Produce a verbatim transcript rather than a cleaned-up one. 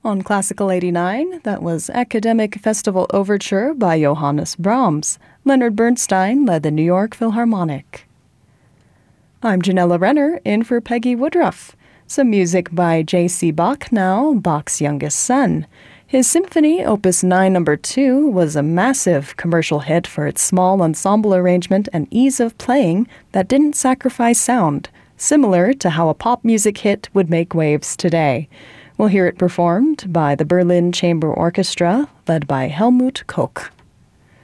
On Classical eighty-nine, that was Academic Festival Overture by Johannes Brahms. Leonard Bernstein led the New York Philharmonic. I'm Janella Renner, in for Peggy Woodruff. Some music by J C Bach now, Bach's youngest son. His symphony, Opus nine number two, was a massive commercial hit for its small ensemble arrangement and ease of playing that didn't sacrifice sound, similar to how a pop music hit would make waves today. We'll hear it performed by the Berlin Chamber Orchestra, led by Helmut Koch.